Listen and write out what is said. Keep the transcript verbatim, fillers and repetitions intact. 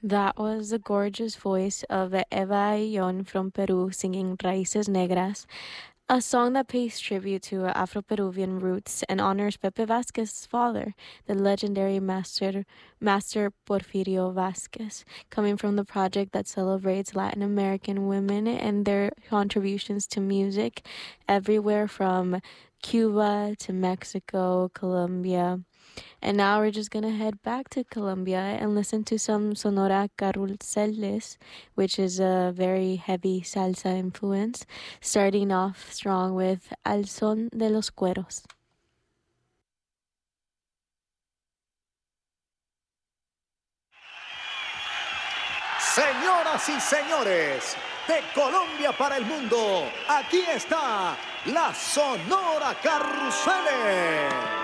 That was the gorgeous voice of Eva Ayon from Peru singing Raíces Negras, a song that pays tribute to Afro-Peruvian roots and honors Pepe Vasquez's father, the legendary master, Master Porfirio Vasquez, coming from the project that celebrates Latin American women and their contributions to music everywhere from Cuba to Mexico, Colombia. And now we're just gonna head back to Colombia and listen to some Sonora Carruseles, which is a very heavy salsa influence, starting off strong with Al Son de los Cueros. Señoras y señores, de Colombia para el mundo, aquí está la Sonora Carruseles.